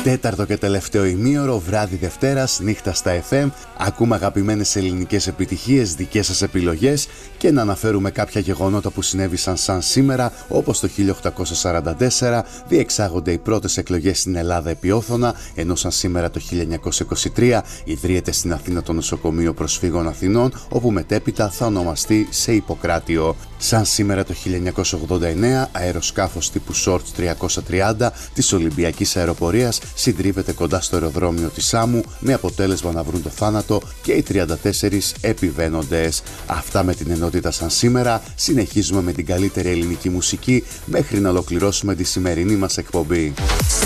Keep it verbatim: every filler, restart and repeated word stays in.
Τέταρτο και τελευταίο ημίωρο, βράδυ Δευτέρας, νύχτα στα εφ εμ. Ακούμε αγαπημένες ελληνικές επιτυχίες, δικές σας επιλογές και να αναφέρουμε κάποια γεγονότα που συνέβησαν σαν σήμερα, όπως το χίλια οκτακόσια σαράντα τέσσερα διεξάγονται οι πρώτες εκλογές στην Ελλάδα επί όθωνα, ενώ σαν σήμερα το χίλια εννιακόσια είκοσι τρία ιδρύεται στην Αθήνα το Νοσοκομείο Προσφύγων Αθηνών, όπου μετέπειτα θα ονομαστεί σε Ιπποκράτιο. Σαν σήμερα το χίλια εννιακόσια ογδόντα εννέα, αεροσκάφος τύπου Σόρτ τριακόσια τριάντα της Ολυμπιακής Αεροπορίας συντρίβεται κοντά στο αεροδρόμιο της Σάμου, με αποτέλεσμα να βρουν το θάνατο και οι τριάντα τέσσερις επιβαίνοντες. Αυτά με την ενότητα σαν σήμερα. Συνεχίζουμε με την καλύτερη ελληνική μουσική μέχρι να ολοκληρώσουμε τη σημερινή μας εκπομπή.